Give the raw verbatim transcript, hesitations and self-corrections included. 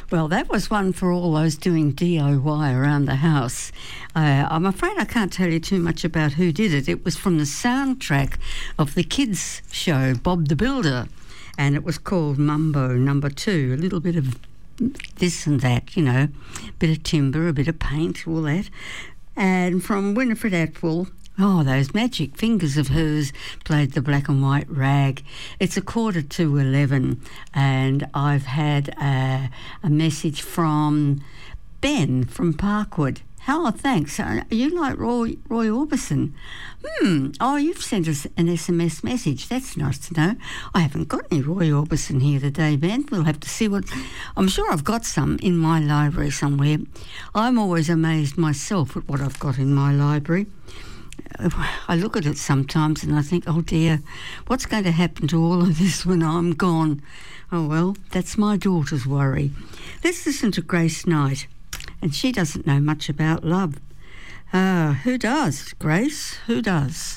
Well, that was one for all those doing D I Y around the house. Uh, I'm afraid I can't tell you too much about who did it. It was from the soundtrack of the kids' show, Bob the Builder, and it was called Mumbo Number Two. A little bit of this and that, you know, a bit of timber, a bit of paint, all that. And from Winifred Atwell, oh, those magic fingers of hers played the black and white rag. It's a quarter to eleven, and I've had a, a message from Ben from Parkwood. Oh, thanks. Are you like Roy, Roy Orbison? Hmm. Oh, you've sent us an S M S message. That's nice to know. I haven't got any Roy Orbison here today, Ben. We'll have to see what... I'm sure I've got some in my library somewhere. I'm always amazed myself at what I've got in my library. I look at it sometimes and I think, oh dear, what's going to happen to all of this when I'm gone? Oh well, that's my daughter's worry. Let's listen to Grace Knight. And she doesn't know much about love. Ah, uh, who does, Grace? Who does?